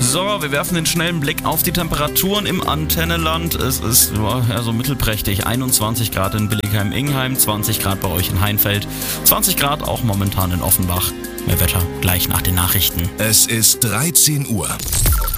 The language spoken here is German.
So, wir werfen den schnellen Blick auf die Temperaturen im Antennenland. Es ist so mittelprächtig. 21 Grad in Billigheim-Ingenheim, 20 Grad bei euch in Heinfeld, 20 Grad auch momentan in Offenbach. Mehr Wetter gleich nach den Nachrichten. Es ist 13 Uhr.